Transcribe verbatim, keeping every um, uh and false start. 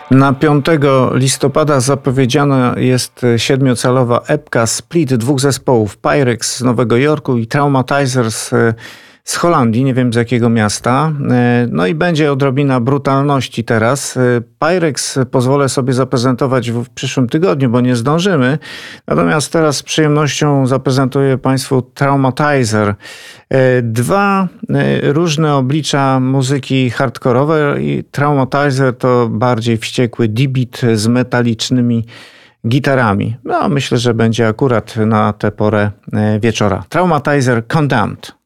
Na piątego listopada zapowiedziana jest siedmiocalowa epka Split dwóch zespołów, Pyrex z Nowego Jorku i Traumatizer z, z Holandii, nie wiem z jakiego miasta. No i będzie odrobina brutalności teraz. Pyrex pozwolę sobie zaprezentować w przyszłym tygodniu, bo nie zdążymy. Natomiast teraz z przyjemnością zaprezentuję Państwu Traumatizer. Dwa różne oblicza muzyki hardkorowej. Traumatizer to bardziej wściekły D-beat z metalicznymi gitarami. No, myślę, że będzie akurat na tę porę wieczora. Traumatizer Condemned.